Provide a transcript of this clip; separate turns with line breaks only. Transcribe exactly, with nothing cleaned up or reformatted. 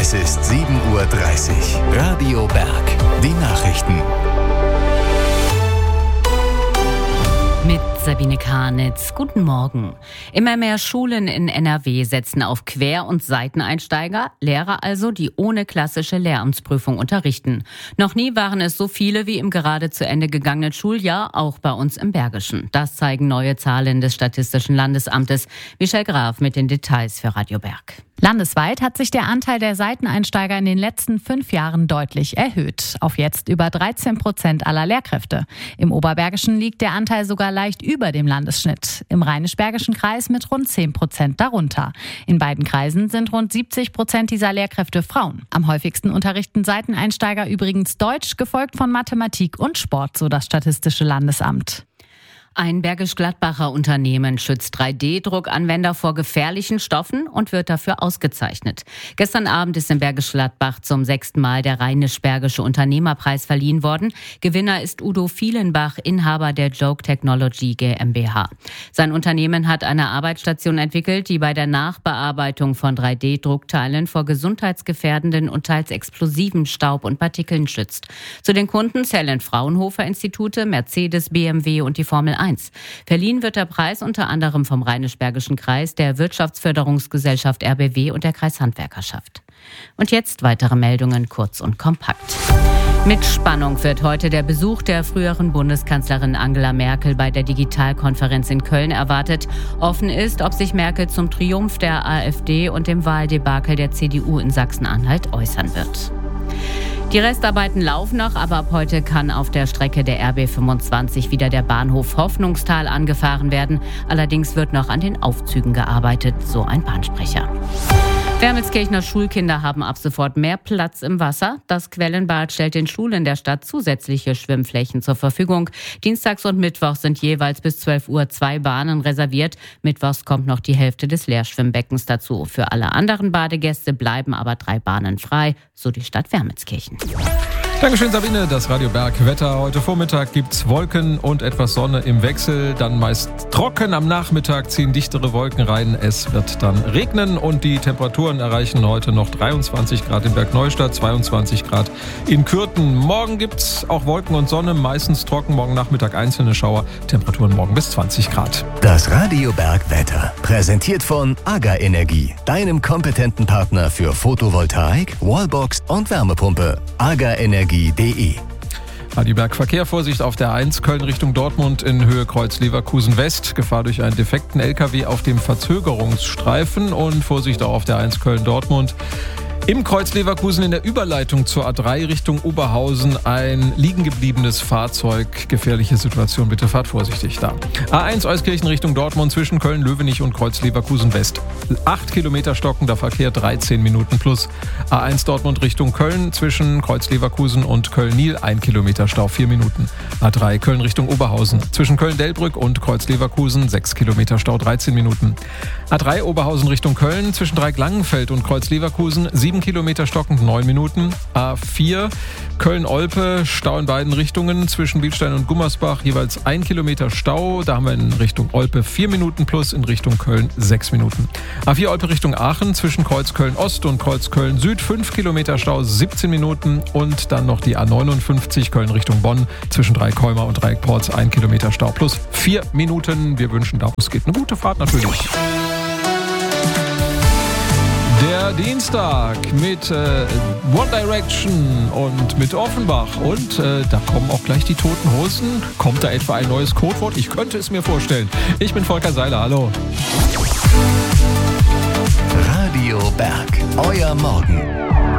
Es ist sieben Uhr dreißig. Radio Berg. Die Nachrichten.
Mit Sabine Karnitz. Guten Morgen. Immer mehr Schulen in N R W setzen auf Quer- und Seiteneinsteiger, Lehrer also, die ohne klassische Lehramtsprüfung unterrichten. Noch nie waren es so viele wie im gerade zu Ende gegangenen Schuljahr, auch bei uns im Bergischen. Das zeigen neue Zahlen des Statistischen Landesamtes. Michelle Graf mit den Details für Radio Berg.
Landesweit hat sich der Anteil der Seiteneinsteiger in den letzten fünf Jahren deutlich erhöht. Auf jetzt über dreizehn Prozent aller Lehrkräfte. Im Oberbergischen liegt der Anteil sogar leicht über dem Landesschnitt. Im Rheinisch-Bergischen Kreis mit rund zehn Prozent darunter. In beiden Kreisen sind rund siebzig Prozent dieser Lehrkräfte Frauen. Am häufigsten unterrichten Seiteneinsteiger übrigens Deutsch, gefolgt von Mathematik und Sport, so das Statistische Landesamt.
Ein Bergisch-Gladbacher Unternehmen schützt drei D Druckanwender vor gefährlichen Stoffen und wird dafür ausgezeichnet. Gestern Abend ist in Bergisch Gladbach zum sechsten Mal der Rheinisch-Bergische Unternehmerpreis verliehen worden. Gewinner ist Udo Vielenbach, Inhaber der Joke Technology GmbH. Sein Unternehmen hat eine Arbeitsstation entwickelt, die bei der Nachbearbeitung von drei D Druckteilen vor gesundheitsgefährdenden und teils explosiven Staub und Partikeln schützt. Zu den Kunden zählen Fraunhofer Institute, Mercedes, B M W und die Formel eins. Verliehen wird der Preis unter anderem vom Rheinisch-Bergischen Kreis, der Wirtschaftsförderungsgesellschaft R B W und der Kreishandwerkerschaft. Und jetzt weitere Meldungen kurz und kompakt. Mit Spannung wird heute der Besuch der früheren Bundeskanzlerin Angela Merkel bei der Digitalkonferenz in Köln erwartet. Offen ist, ob sich Merkel zum Triumph der AfD und dem Wahldebakel der C D U in Sachsen-Anhalt äußern wird. Die Restarbeiten laufen noch, aber ab heute kann auf der Strecke der R B fünfundzwanzig wieder der Bahnhof Hoffnungstal angefahren werden. Allerdings wird noch an den Aufzügen gearbeitet, so ein Bahnsprecher. Wermelskirchener Schulkinder haben ab sofort mehr Platz im Wasser. Das Quellenbad stellt den Schulen der Stadt zusätzliche Schwimmflächen zur Verfügung. Dienstags und Mittwochs sind jeweils bis zwölf Uhr zwei Bahnen reserviert. Mittwochs kommt noch die Hälfte des Leerschwimmbeckens dazu. Für alle anderen Badegäste bleiben aber drei Bahnen frei, so die Stadt Wermelskirchen.
Dankeschön, Sabine. Das Radio Berg Wetter. Heute Vormittag gibt's Wolken und etwas Sonne im Wechsel. Dann meist trocken. Am Nachmittag ziehen dichtere Wolken rein. Es wird dann regnen und die Temperaturen erreichen heute noch dreiundzwanzig Grad in Bergneustadt, zweiundzwanzig Grad in Kürten. Morgen gibt's auch Wolken und Sonne, meistens trocken. Morgen Nachmittag einzelne Schauer. Temperaturen morgen bis zwanzig Grad.
Das Radio Berg Wetter. Präsentiert von AGA Energie, deinem kompetenten Partner für Photovoltaik, Wallbox und Wärmepumpe. AGA Energie.
Radio Berg Verkehr, Vorsicht auf der eins, Köln Richtung Dortmund in Höhe Kreuz Leverkusen West. Gefahr durch einen defekten L K W auf dem Verzögerungsstreifen und Vorsicht auch auf der eins Köln Dortmund. Im Kreuz Leverkusen in der Überleitung zur A drei Richtung Oberhausen ein liegen gebliebenes Fahrzeug. Gefährliche Situation, bitte fahrt vorsichtig da. A eins Euskirchen Richtung Dortmund zwischen Köln-Löwenich und Kreuz Leverkusen West. acht Kilometer stockender Verkehr, dreizehn Minuten plus. A eins Dortmund Richtung Köln zwischen Kreuz Leverkusen und Köln-Niel, ein Kilometer Stau, vier Minuten. A drei Köln Richtung Oberhausen zwischen Köln-Delbrück und Kreuz Leverkusen, sechs Kilometer Stau, dreizehn Minuten. A drei Oberhausen Richtung Köln zwischen Dreieck-Langenfeld und Kreuz Leverkusen, sieben Kilometer stockend, neun Minuten. A vier Köln-Olpe, Stau in beiden Richtungen zwischen Bielstein und Gummersbach, jeweils ein Kilometer Stau. Da haben wir in Richtung Olpe vier Minuten plus, in Richtung Köln sechs Minuten. A vier Olpe Richtung Aachen zwischen Kreuz Köln-Ost und Kreuz Köln-Süd, fünf Kilometer Stau, siebzehn Minuten. Und dann noch die A neunundfünfzig Köln Richtung Bonn zwischen Dreieck-Holmer und Dreieck-Porz, ein Kilometer Stau plus vier Minuten. Wir wünschen, da wo es geht, eine gute Fahrt natürlich. Der Dienstag mit äh, One Direction und mit Offenbach. Und äh, da kommen auch gleich die Toten Hosen. Kommt da etwa ein neues Codewort? Ich könnte es mir vorstellen. Ich bin Volker Seiler, hallo.
Radio Berg, euer Morgen.